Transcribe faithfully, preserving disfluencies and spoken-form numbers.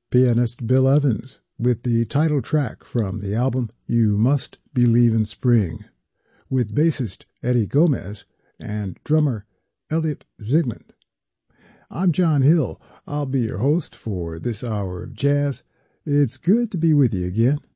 pianist Bill Evans with the title track from the album You Must Believe in Spring, with bassist Eddie Gomez and drummer Elliot Zygmunt. I'm John Hill. I'll be your host for this hour of jazz. It's good to be with you again.